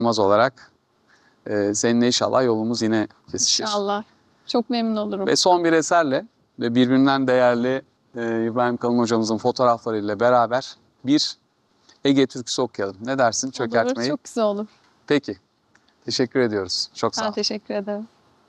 Yılmaz olarak seninle inşallah yolumuz yine kesişir. İnşallah. Çok memnun olurum. Ve son bir eserle ve birbirinden değerli İbrahim Kalın hocamızın fotoğraflarıyla beraber bir Ege türküsü okuyalım. Ne dersin? Çökertmeyi. Olur, çok güzel olur. Peki. Teşekkür ediyoruz. Çok sağ Ben ol. teşekkür ederim.